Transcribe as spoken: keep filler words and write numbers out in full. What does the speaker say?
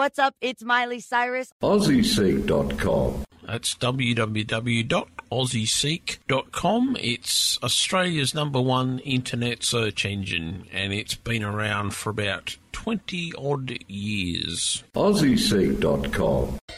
what's up? It's Miley Cyrus. Aussie Seek dot com. That's w w w dot aussie seek dot com. It's Australia's number one internet search engine, and it's been around for about twenty odd years. Aussie Seek dot com.